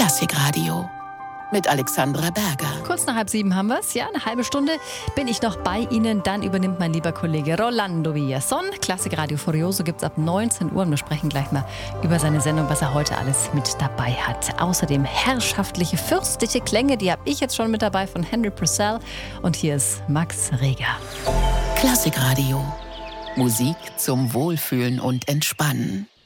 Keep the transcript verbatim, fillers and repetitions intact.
Klassikradio mit Alexandra Berger. Kurz nach halb sieben haben wir es. Ja, eine halbe Stunde bin ich noch bei Ihnen. Dann übernimmt mein lieber Kollege Rolando Villason. Klassikradio Furioso gibt es ab neunzehn Uhr. Und wir sprechen gleich mal über seine Sendung, was er heute alles mit dabei hat. Außerdem herrschaftliche, fürstliche Klänge. Die habe ich jetzt schon mit dabei von Henry Purcell. Und hier ist Max Reger. Klassikradio. Musik zum Wohlfühlen und Entspannen.